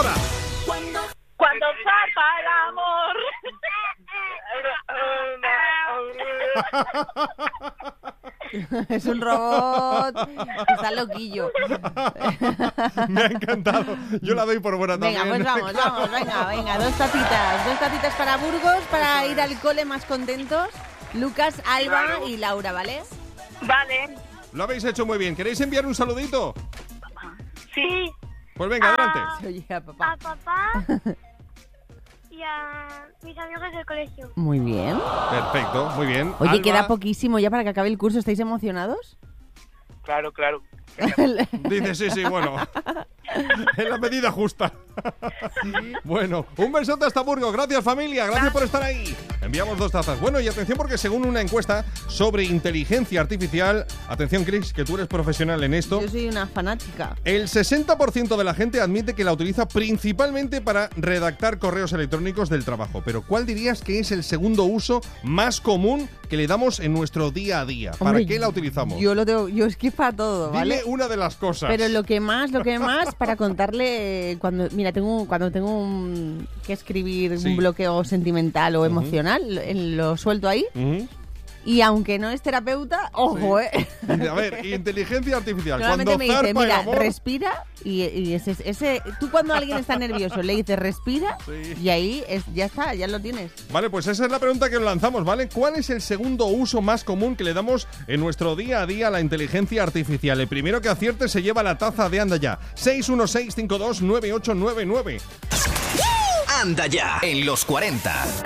Ahora. Cuando zapa el amor. Es un robot. Está loquillo. Me ha encantado. Yo la doy por buena también. Venga, pues vamos. Venga. Dos tacitas para Burgos, para ir al cole más contentos. Lucas, Alba y Laura, ¿vale? Vale. Lo habéis hecho muy bien. ¿Queréis enviar un saludito? Sí. Pues venga, adelante. Oye, papá. A papá y a mis amigos del colegio. Muy bien. Perfecto, muy bien. Oye, Alba, queda poquísimo ya para que acabe el curso. ¿Estáis emocionados? Claro. Dice sí, bueno. En la medida justa. Bueno, un besote hasta Burgos. Gracias, familia. Gracias por estar ahí. Enviamos 2 tazas. Bueno, y atención porque según una encuesta sobre inteligencia artificial, atención, Chris, que tú eres profesional en esto, Yo soy una fanática. el 60% de la gente admite que la utiliza principalmente para redactar correos electrónicos del trabajo. Pero ¿cuál dirías que es el segundo uso más común que le damos en nuestro día a día? ¿Para Hombre, qué la utilizamos? Yo es que para todo, ¿vale? Dime una de las cosas. Pero lo que más, para contarle cuando tengo que escribir Sí. un bloqueo sentimental o emocional, lo suelto ahí. Ujú. Y aunque no es terapeuta, ojo, Dice, a ver, inteligencia artificial. Solamente Cuando me dice, zarpa el mira, amor, respira y ese tú cuando alguien está nervioso le dices respira Sí. y ahí ya está, ya lo tienes. Vale, pues esa es la pregunta que os lanzamos, ¿vale? ¿Cuál es el segundo uso más común que le damos en nuestro día a día a la inteligencia artificial? El primero que acierte se lleva la taza de Anda Ya. 616529899. Anda Ya en los 40.